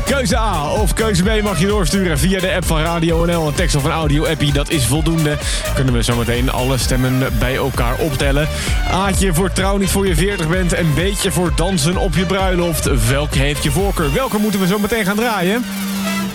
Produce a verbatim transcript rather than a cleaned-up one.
Keuze A of keuze B mag je doorsturen via de app van Radio N L. Een tekst of een audio-appie, dat is voldoende. Kunnen we zometeen alle stemmen bij elkaar optellen. A'tje voor trouw niet voor je veertig bent en B'tje voor dansen op je bruiloft. Welke heeft je voorkeur? Welke moeten we zo meteen gaan draaien?